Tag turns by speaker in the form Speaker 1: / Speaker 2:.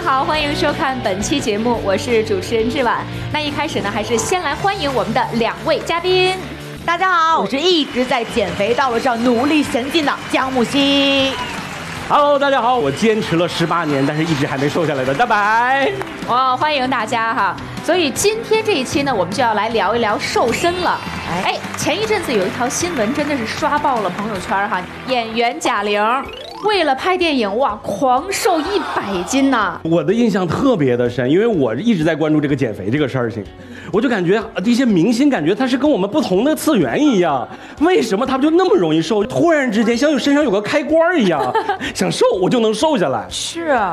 Speaker 1: 好，欢迎收看本期节目，我是主持人志婉。那一开始呢，还是先来欢迎我们的2位嘉宾。
Speaker 2: 大家好，我是一直在减肥道路上努力前进的姜木希。
Speaker 3: Hello， 大家好，我坚持了18年，但是一直还没瘦下来的大白。
Speaker 1: 哇，欢迎大家哈！所以今天这一期呢，我们就要来聊一聊瘦身了。哎，前一阵子有一条新闻真的是刷爆了朋友圈哈，演员贾玲为了拍电影哇，狂瘦100斤呐！
Speaker 3: 我的印象特别的深，因为我一直在关注这个减肥这个事情，我就感觉这些明星感觉他是跟我们不同的次元一样，为什么他们就那么容易瘦？突然之间像身上有个开关一样，想瘦我就能瘦下来。
Speaker 2: 是啊，